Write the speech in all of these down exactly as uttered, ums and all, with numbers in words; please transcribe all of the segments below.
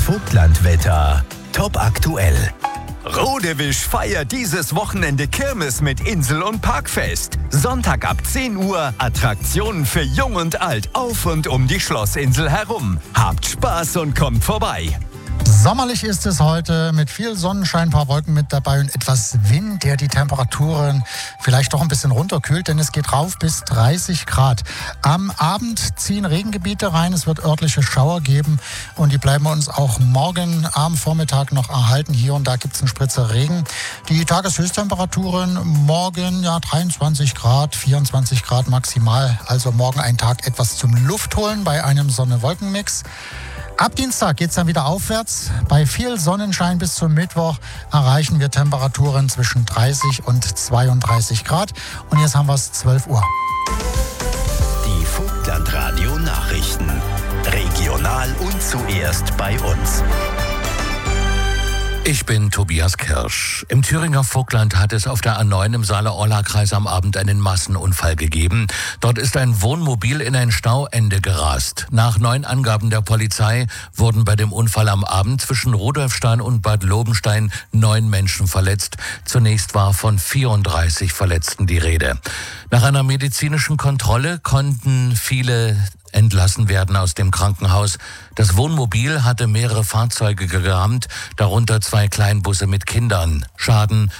Vogtlandwetter. Top aktuell. Rodewisch feiert dieses Wochenende Kirmes mit Insel- und Parkfest. Sonntag ab zehn Uhr Attraktionen für Jung und Alt auf und um die Schlossinsel herum. Habt Spaß und kommt vorbei. Sommerlich ist es heute mit viel Sonnenschein, ein paar Wolken mit dabei und etwas Wind, der die Temperaturen vielleicht doch ein bisschen runterkühlt, denn es geht rauf bis dreißig Grad. Am Abend ziehen Regengebiete rein, es wird örtliche Schauer geben und die bleiben uns auch morgen am Vormittag noch erhalten. Hier und da gibt es einen Spritzer Regen. Die Tageshöchsttemperaturen morgen ja dreiundzwanzig Grad, vierundzwanzig Grad maximal, also morgen ein Tag etwas zum Luftholen bei einem Sonne-Wolken-Mix. Ab Dienstag geht es dann wieder aufwärts. Bei viel Sonnenschein bis zum Mittwoch erreichen wir Temperaturen zwischen dreißig und zweiunddreißig Grad. Und jetzt haben wir es zwölf Uhr. Die Vogtlandradio Nachrichten. Regional und zuerst bei uns. Ich bin Tobias Kirsch. Im Thüringer Vogtland hat es auf der A neun im Saale-Orla-Kreis am Abend einen Massenunfall gegeben. Dort ist ein Wohnmobil in ein Stauende gerast. Nach neuen Angaben der Polizei wurden bei dem Unfall am Abend zwischen Rudolfstein und Bad Lobenstein neun Menschen verletzt. Zunächst war von vierunddreißig Verletzten die Rede. Nach einer medizinischen Kontrolle konnten viele entlassen werden aus dem Krankenhaus. Das Wohnmobil hatte mehrere Fahrzeuge gerammt, darunter zwei Kleinbusse mit Kindern. Schaden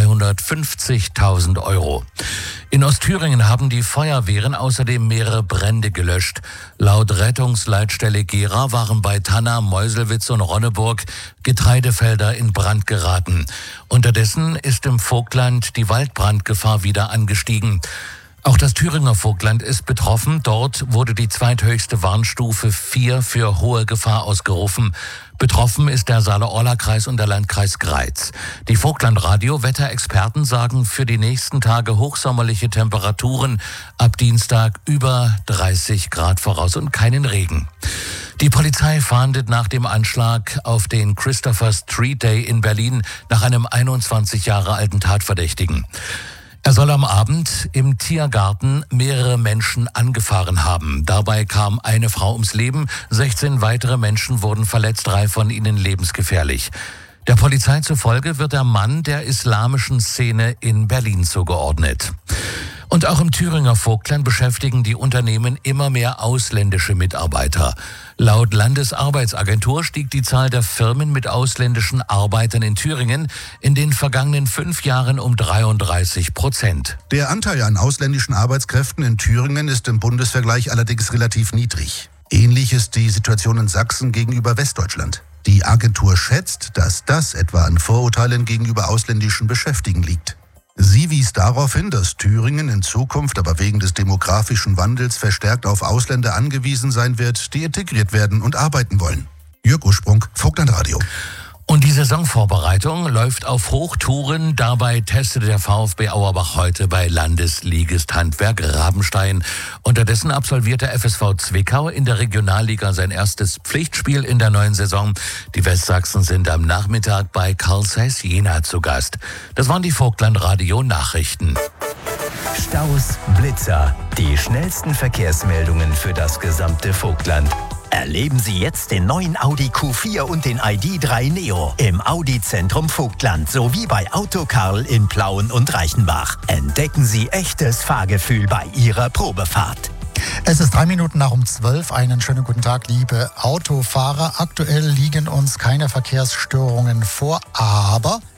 dreihundertfünfzigtausend Euro. In Ostthüringen haben die Feuerwehren außerdem mehrere Brände gelöscht. Laut Rettungsleitstelle Gera waren bei Tanna, Meuselwitz und Ronneburg Getreidefelder in Brand geraten. Unterdessen ist im Vogtland die Waldbrandgefahr wieder angestiegen. Auch das Thüringer Vogtland ist betroffen. Dort wurde die zweithöchste Warnstufe vier für hohe Gefahr ausgerufen. Betroffen ist der Saale-Orla-Kreis und der Landkreis Greiz. Die Vogtlandradio-Wetterexperten sagen für die nächsten Tage hochsommerliche Temperaturen, ab Dienstag über dreißig Grad voraus und keinen Regen. Die Polizei fahndet nach dem Anschlag auf den Christopher Street Day in Berlin nach einem einundzwanzig Jahre alten Tatverdächtigen. Er soll am Abend im Tiergarten mehrere Menschen angefahren haben. Dabei kam eine Frau ums Leben, sechzehn weitere Menschen wurden verletzt, drei von ihnen lebensgefährlich. Der Polizei zufolge wird der Mann der islamischen Szene in Berlin zugeordnet. Und auch im Thüringer Vogtland beschäftigen die Unternehmen immer mehr ausländische Mitarbeiter. Laut Landesarbeitsagentur stieg die Zahl der Firmen mit ausländischen Arbeitern in Thüringen in den vergangenen fünf Jahren um dreiunddreißig Prozent. Der Anteil an ausländischen Arbeitskräften in Thüringen ist im Bundesvergleich allerdings relativ niedrig. Ähnlich ist die Situation in Sachsen gegenüber Westdeutschland. Die Agentur schätzt, dass das etwa an Vorurteilen gegenüber ausländischen Beschäftigten liegt. Sie wies darauf hin, dass Thüringen in Zukunft aber wegen des demografischen Wandels verstärkt auf Ausländer angewiesen sein wird, die integriert werden und arbeiten wollen. Jörg Ursprung, Vogtlandradio. Und die Saisonvorbereitung läuft auf Hochtouren. Dabei testet der VfB Auerbach heute bei Landesligist Handwerk Rabenstein. Unterdessen absolviert der F S V Zwickau in der Regionalliga sein erstes Pflichtspiel in der neuen Saison. Die Westsachsen sind am Nachmittag bei Carl Zeiss Jena zu Gast. Das waren die Vogtlandradio-Nachrichten. Staus, Blitzer, die schnellsten Verkehrsmeldungen für das gesamte Vogtland. Erleben Sie jetzt den neuen Audi Q vier und den I D drei Neo im Audi-Zentrum Vogtland sowie bei Autokarl in Plauen und Reichenbach. Entdecken Sie echtes Fahrgefühl bei Ihrer Probefahrt. Es ist drei Minuten nach um zwölf. Einen schönen guten Tag, liebe Autofahrer. Aktuell liegen uns keine Verkehrsstörungen vor, aber